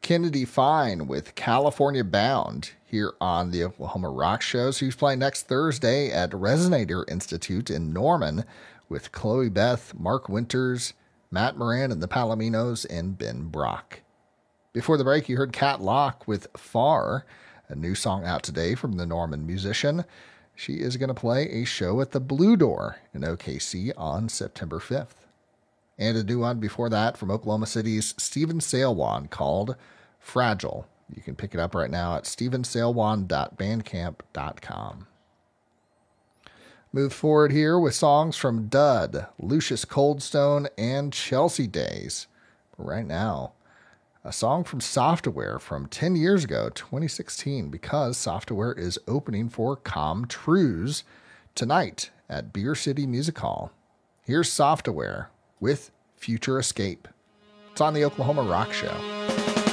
Kennedy Fine with California Bound here on the Oklahoma Rock Show. So he's playing next Thursday at Resonator Institute in Norman with Chloe Beth, Mark Winters, Matt Moran and the Palominos, and Ben Brock. Before the break, you heard Cat Lock with Far, a new song out today from the Norman musician. She is going to play a show at the Blue Door in OKC on September 5th. And a new one before that from Oklahoma City's Steven Sailwan called Fragile. You can pick it up right now at stevensailwan.bandcamp.com. Move forward here with songs from Dud, Lucius Coldstone, and Chelsea Days. But right now, a song from Software from 10 years ago, 2016, because Software is opening for Com Truise tonight at Beer City Music Hall. Here's Software with Future Escape. It's on the Oklahoma Rock Show.